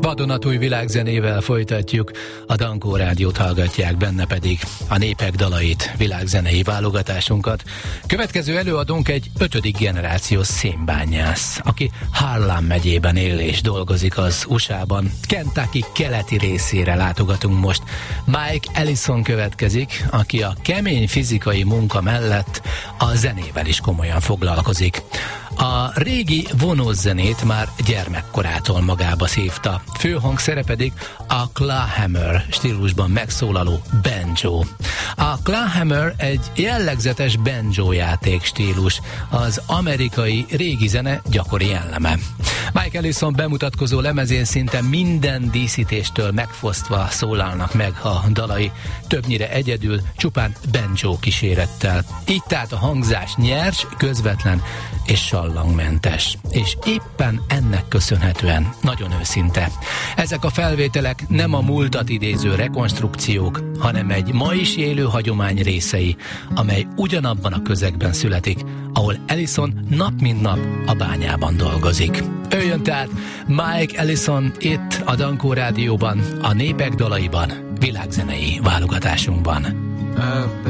Vadonatúj világzenével folytatjuk, a Dankó Rádiót hallgatják, benne pedig a népek dalait, világzenei válogatásunkat. Következő előadónk egy 5. generációs szénbányász, aki Harlan megyében él és dolgozik az USA-ban. Kentucky keleti részére látogatunk most. Mike Ellison következik, aki a kemény fizikai munka mellett a zenével is komolyan foglalkozik. A régi vonós zenét már gyermekkorától magába szívta. Főhangszere pedig a clawhammer stílusban megszólaló banjo. A clawhammer egy jellegzetes banjo játék stílus, az amerikai régi zene gyakori jelleme. Mike Ellison bemutatkozó lemezén szinte minden díszítéstől megfosztva szólalnak meg a dalai, többnyire egyedül, csupán banjo kísérettel. Így tehát a hangzás nyers, közvetlen és sallangmentes. És éppen ennek köszönhetően nagyon őszinte. Ezek a felvételek nem a múltat idéző rekonstrukciók, hanem egy ma is élő hagyomány részei, amely ugyanabban a közegben születik, ahol Ellison nap mint nap a bányában dolgozik. Ő jön tehát Mike Ellison itt a Dankó Rádióban, a népek dalaiban, világzenei válogatásunkban. I've